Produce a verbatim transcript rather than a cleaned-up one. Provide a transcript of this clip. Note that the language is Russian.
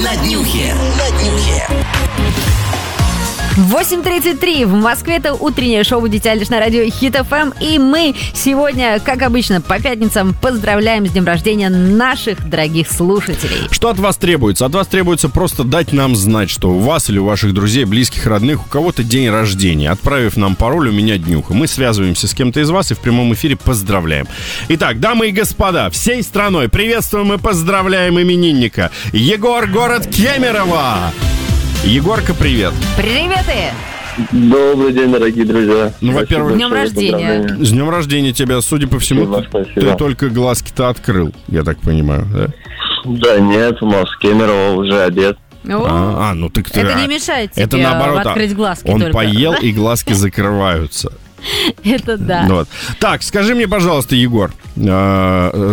На днюхе. На днюхе. восемь тридцать три в Москве. Это утреннее шоу «Дитя лишь» на радио Хит эф эм. И мы сегодня, как обычно, по пятницам поздравляем с днем рождения наших дорогих слушателей. Что от вас требуется? От вас требуется просто дать нам знать, что у вас или у ваших друзей, близких, родных, у кого-то день рождения, отправив нам пароль «У меня днюха». Мы связываемся с кем-то из вас и в прямом эфире поздравляем. Итак, дамы и господа, всей страной приветствуем и поздравляем именинника Егор, город Кемерово. Егорка, привет. Привет! Добрый день, дорогие друзья. Ну, во-первых, С днем рождения. С днем рождения тебя, судя по всему, Спасибо, ты, спасибо. ты только глазки-то открыл, я так понимаю, да? Да нет, у нас в Кемерово уже обед. О, А, а, ну так ты... это а, не мешает тебе это наоборот, открыть глазки он только. поел, и глазки закрываются. Это да. Вот. Так, скажи мне, пожалуйста, Егор,